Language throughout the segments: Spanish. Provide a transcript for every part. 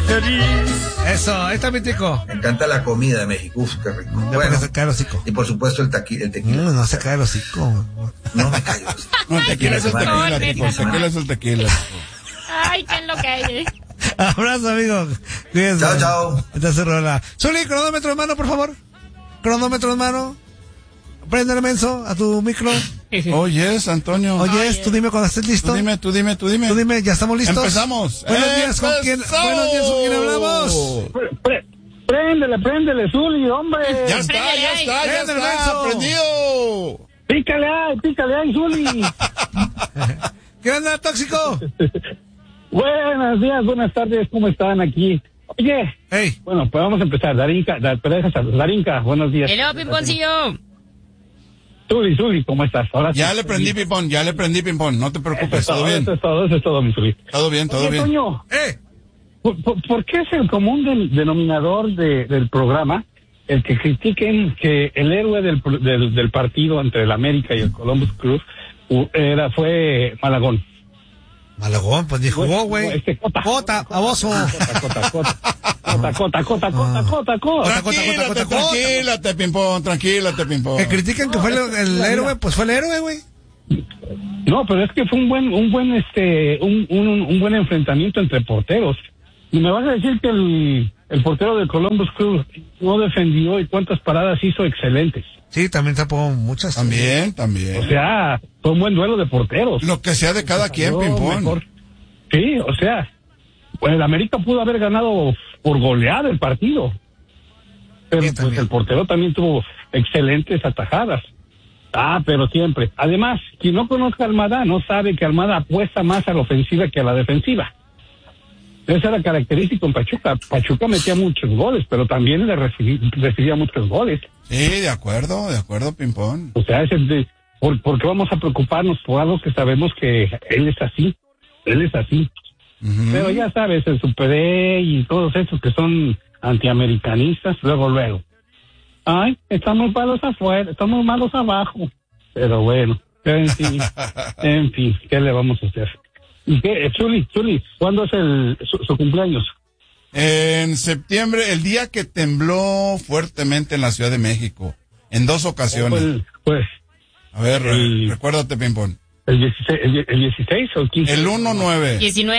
feliz. Eso, ahí está mi tico. Me encanta la comida de México. Uf, qué rico. Bueno, se cae el hocico. Y por supuesto el tequila. No se cae el hocico. No me callo. No, el tequila es el tequila, tipo. El tequila es el tequila. Ay, qué es lo que hay. Abrazo, amigo. Cuídense. Chao, chao. Esta se rola. Zuli, cronómetro en mano, por favor. Cronómetro en mano. Préndele, menso, a tu micro. Oyes, Antonio. Oyes, tú dime cuando estés listo. Tú dime. Tú dime, ¿ya estamos listos? Empezamos. Buenos días, ¿con quién hablamos? Préndele, Zuli, hombre. Ya está. Prendido. Pícale ahí, Zuli. ¿Qué onda, tóxico? Buenos días, buenas tardes, ¿cómo están aquí? Oye, hey. Bueno, pues vamos a empezar. Darinka, buenos días. Hello, Pimponcillo. Zuli, ¿cómo estás? Ahora Ya sí, le prendí ping-pong, no te preocupes, todo bien. Eso es todo, mi Zuli. Todo bien. Toño, ¿por qué es el común denominador del programa el que critiquen que el héroe del partido entre el América y el Columbus Crew fue Malagón? Malagón, pues ni jugó, güey. Cota, baboso. Cota. Tranquilate, ping-pong. Que critican que fue el héroe, pues fue el héroe, güey. No, pero es que fue un buen enfrentamiento entre porteros. Y me vas a decir que el portero del Columbus Crew no defendió y cuántas paradas hizo excelentes. Sí, también tapó muchas. También. O sea, fue un buen duelo de porteros. Lo que sea de cada quien, ping-pong. Sí, o sea, pues el América pudo haber ganado por goleada el partido. Pero sí, pues el portero también tuvo excelentes atajadas. Pero siempre. Además, quien no conozca a Almada no sabe que Almada apuesta más a la ofensiva que a la defensiva. Esa era característica en Pachuca. Pachuca metía muchos goles, pero también le recibía muchos goles. Sí, de acuerdo, ping-pong. O sea, ¿por qué vamos a preocuparnos por algo que sabemos que él es así? Uh-huh. Pero ya sabes, el Super E y todos esos que son antiamericanistas, luego. Ay, estamos malos afuera, estamos malos abajo. Pero bueno, en fin, ¿qué le vamos a hacer? ¿Y qué? Zuli, ¿cuándo es su cumpleaños? En septiembre, el día que tembló fuertemente en la Ciudad de México, en 2 ocasiones. Pues a ver, recuérdate, ping-pong. ¿El 16 o el 15? El 1-9.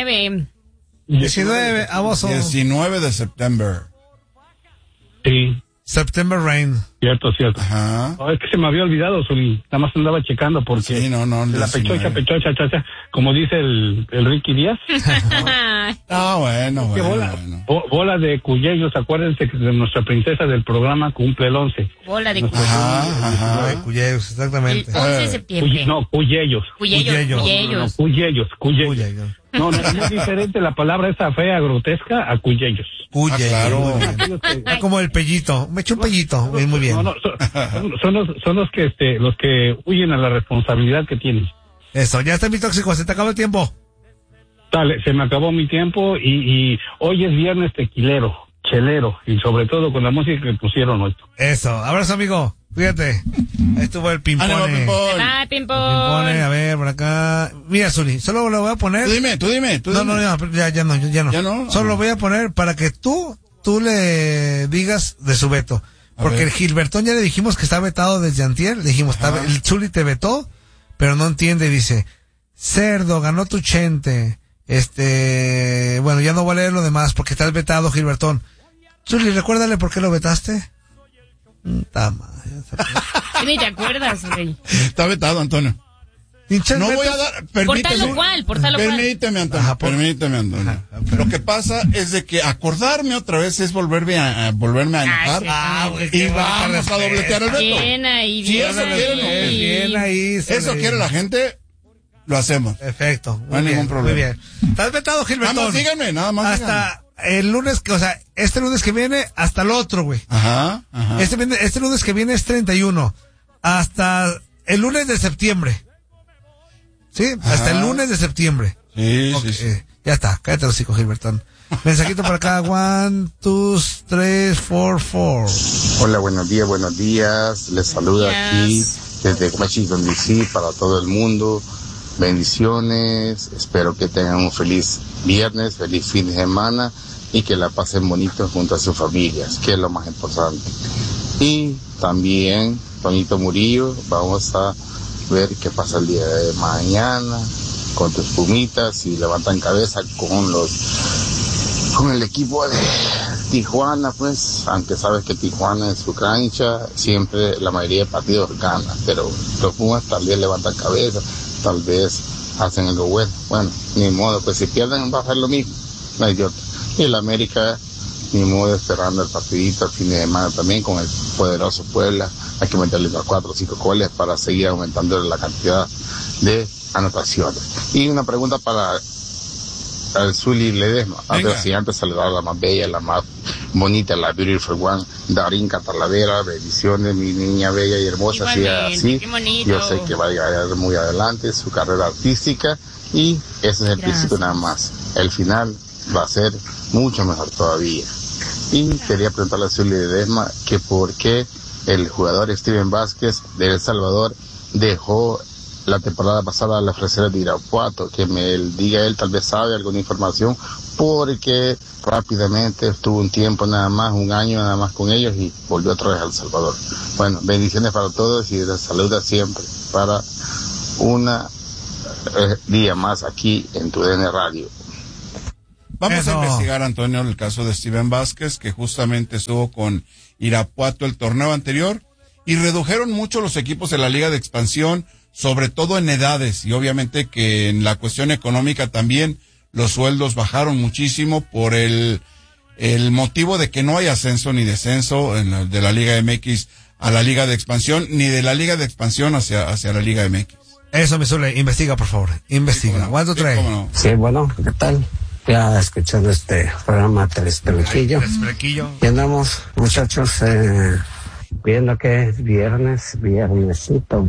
19, aboso. 19 de septiembre. Sí. September Rain. Cierto. Ajá. No, es que se me había olvidado, Zuli. Nada más andaba checando porque... Sí, no. La pechocha, como dice el Ricky Díaz. Bueno. Bola de cuyellos, acuérdense que de nuestra princesa del programa cumple el 11. Bola de cuyellos. Ajá. De cuyellos, exactamente. El 11 de septiembre. Cuyellos. No, es muy diferente la palabra esa fea, grotesca, a cuyellos. Claro. Como el pellito. Me eché un pellito. Muy bien. Son los que huyen a la responsabilidad que tienen. Eso, ya está mi tóxico, se te acabó el tiempo. Dale, se me acabó mi tiempo y hoy es viernes tequilero, chelero, y sobre todo con la música que pusieron hoy. Eso, abrazo, amigo. Cuídate. Ahí estuvo el ping-pong. Ping-pong. A ver, por acá. Mira, Zuli, solo lo voy a poner. Tú dime. No, ya no. Solo lo voy a poner para que tú le digas de su veto. Porque el Gilbertón ya le dijimos que está vetado desde antier. Le dijimos, el Zuli te vetó, pero no entiende, dice. Cerdo, ganó tu chente. Bueno, ya no voy a leer lo demás porque estás vetado, Gilbertón. Zuli, recuérdale por qué lo vetaste. Ni te acuerdas, güey. Está vetado, Antonio. No voy a dar... Permíteme, Antonio. Lo que pasa es de que acordarme otra vez es volverme a enojar. Y vamos a dobletear el veto. Bien ahí, si eso quiere la gente, lo hacemos. Perfecto. No hay ningún problema. Muy bien. Estás vetado, Gilbertón. Nada más hasta el lunes, este lunes que viene, hasta el otro, güey. Ajá. Este lunes que viene es 31. Hasta el lunes de septiembre. ¿Sí? Ajá. Hasta el lunes de septiembre. Sí, okay. Sí. Ya está, cállate los hijos, Gilbertón. Mensajito por acá, 1, 2, 3, 4, 4. Hola, buenos días. Les saluda aquí desde Washington DC para todo el mundo. Bendiciones, espero que tengan un feliz viernes, feliz fin de semana y que la pasen bonito junto a sus familias, que es lo más importante. Y también, Toñito Murillo, vamos a ver qué pasa el día de mañana con tus Pumitas, si levantan cabeza con el equipo de Tijuana, pues, aunque sabes que Tijuana en su cancha siempre la mayoría de partidos gana, pero los Pumas tal vez levantan cabeza, tal vez hacen algo bueno. Bueno, ni modo, pues si pierden va a ser lo mismo, no hay de otra. Y el América, ni modo, esperando el partidito el fin de semana también con el poderoso Puebla. Hay que meterle unos 4 o 5 goles para seguir aumentando la cantidad de anotaciones. Y una pregunta para el Zuli Ledesma. Antes saludar a la más bella, la más bonita, la beautiful one, Darinka Talavera. Bendiciones, mi niña bella y hermosa. Así. Yo sé que va a llegar muy adelante su carrera artística y ese es el principio nada más. El final va a ser mucho mejor todavía. Y quería preguntarle a Zuli Ledesma que por qué el jugador Steven Vázquez de El Salvador dejó la temporada pasada a la fresera de Irapuato, que me diga él, tal vez sabe alguna información, porque rápidamente estuvo un tiempo nada más, un año nada más con ellos y volvió otra vez a El Salvador. Bueno, bendiciones para todos y les saluda siempre para una día más aquí en tu DN Radio. Vamos a investigar, Antonio, el caso de Steven Vázquez, que justamente estuvo con Irapuato el torneo anterior y redujeron mucho los equipos de la Liga de Expansión, sobre todo en edades, y obviamente que en la cuestión económica también los sueldos bajaron muchísimo por el motivo de que no hay ascenso ni descenso de la Liga MX a la Liga de Expansión, ni de la Liga de Expansión hacia la Liga MX. Eso, Misule, investiga, por favor, investiga. Sí, ¿Cuánto trae? No. Sí, bueno, ¿qué tal? Ya escuchando este programa Tres Peluquillo. Y andamos, muchachos, viendo que es viernesito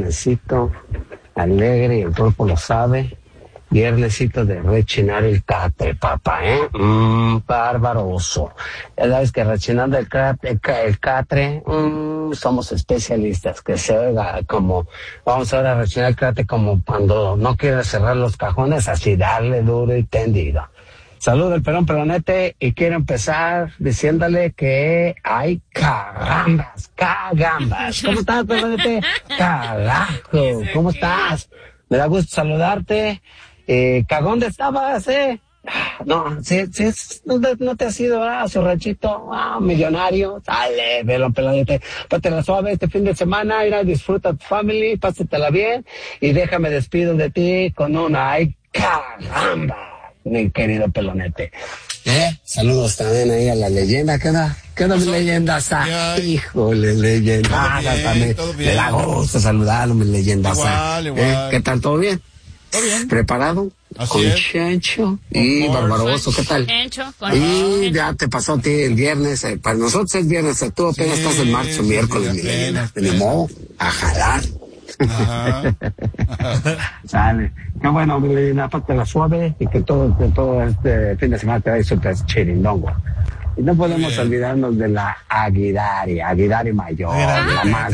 alegre, y el cuerpo lo sabe. Viernesito de rechinar el catre, papá, bárbaroso. Ya sabes que rechinando el catre, somos especialistas, que se oiga como, vamos ahora a rechinar el catre como cuando no quieres cerrar los cajones, así darle duro y tendido. Saludo el Perón Pelonete y quiero empezar diciéndole que hay cagambas. ¿Cómo estás, Pelonete? Carajo, ¿cómo estás? Me da gusto saludarte. ¿Cagón de estabas, No, no te has ido a su ranchito, millonario. Sale, Pelón Pelonete. Pátela suave este fin de semana, ir a disfrutar tu family, pásatela bien y déjame despido de ti con una ay caramba, mi querido Pelonete. Saludos también ahí a la leyenda. ¿Qué onda mi leyenda? Híjole, leyenda. También. Me da gusto saludarlo, mi leyenda. Igual. ¿Qué tal? ¿Todo bien? ¿Todo bien? ¿Preparado? Así con es. Chencho y Barbaroso, ¿qué tal? Y ya te pasó a ti el viernes, para nosotros es viernes, tú apenas estás el martes o miércoles, mi leyenda. Tenemos a jalar. Ajá. Sale. Qué bueno, mi leyenda, aparte la suave y que todo este fin de semana te va a ir súper chirindongo. Y no podemos olvidarnos de la Aguidari Mayor, la más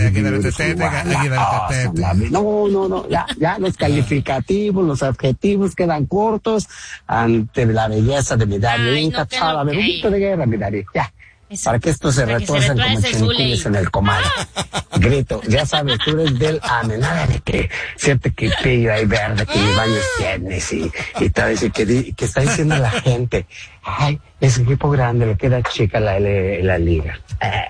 No, ya los calificativos, los adjetivos quedan cortos ante la belleza de mi Dari. Un poquito de guerra, mi Dari, ya. Eso, para que estos se retuercen como chinicules en el comal. Grito, ya sabes, tú eres del nada de que siente que pillo ahí verde, que ni baños tienes y tal vez que está diciendo la gente, ay, ese equipo grande le queda chica la liga.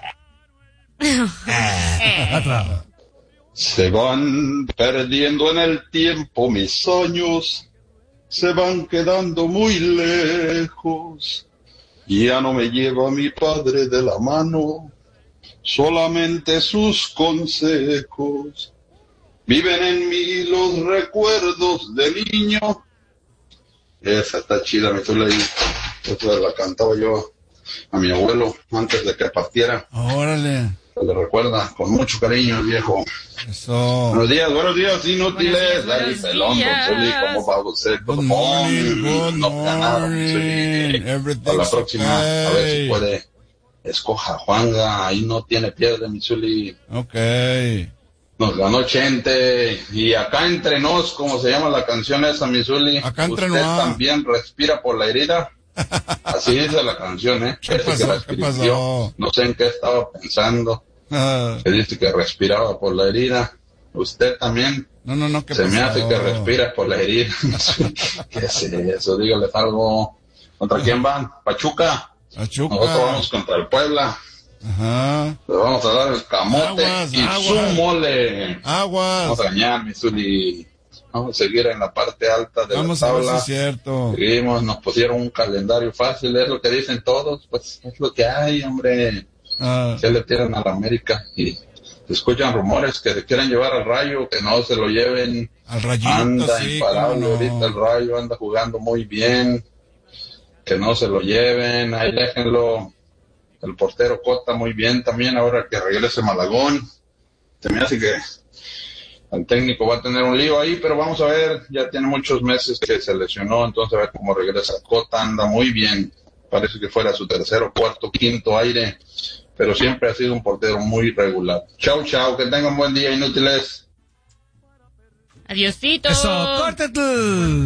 Se van perdiendo en el tiempo mis sueños, se van quedando muy lejos. Ya no me lleva mi padre de la mano, solamente sus consejos. Viven en mí los recuerdos de niño. Esa está chida, mi chula. Esa la cantaba yo a mi abuelo antes de que partiera. Órale. Se le recuerda con mucho cariño, viejo. Eso. Buenos días, inútiles. Dale, pelón, don Zuli, ¿cómo va usted? Good morning. A la próxima, a ver si puede. Escoja a Juanga, ahí no tiene pierde, mi Zuli. Ok. Nos ganó Chente. Y acá entre nos, ¿cómo se llama la canción esa, mi Zuli? Acá entre ¿Usted nos. también respira por la herida? Así dice la canción, ¿eh? ¿Qué pasó? ¿Qué pasó? No sé en qué estaba pensando. Que dice que respiraba por la herida. Usted también. No, ¿qué Se pasó? me hace que respira por la herida. ¿Qué es eso? Dígales algo. ¿Contra quién van? Pachuca. Nosotros vamos contra el Puebla. Ajá. Le vamos a dar el camote su mole. Aguas. Vamos a ganar, mi Zuli. Vamos a seguir en la parte alta de la tabla. A ver si es cierto. Seguimos, nos pusieron un calendario fácil, es lo que dicen todos, pues es lo que hay, hombre. Se le tiran a la América y se escuchan rumores que se quieren llevar al Rayo, que no se lo lleven. Al Rayito, anda sí, imparable no. ahorita el Rayo, anda jugando muy bien. Que no se lo lleven, ahí déjenlo. El portero Cota muy bien también, ahora que regrese Malagón. Se me hace que el técnico va a tener un lío ahí, pero vamos a ver, ya tiene muchos meses que se lesionó, entonces a ver cómo regresa. Cota anda muy bien, parece que fuera su tercero, cuarto, quinto aire, pero siempre ha sido un portero muy regular. Chau, que tengan buen día, inútiles. Adiosito. Eso, córtate.